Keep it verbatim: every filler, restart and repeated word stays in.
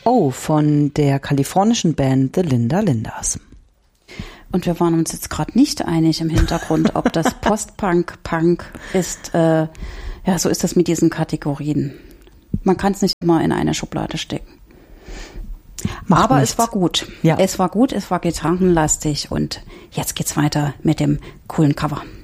Oh von der kalifornischen Band The Linda Lindas. Und wir waren uns jetzt gerade nicht einig im Hintergrund, ob das Post-Punk, Punk ist. Äh, ja, so ist das mit diesen Kategorien. Man kann es nicht immer in eine Schublade stecken. Macht Aber nichts. Es war gut. Ja. Es war gut, es war gitarrenlastig und jetzt geht's weiter mit dem coolen Cover.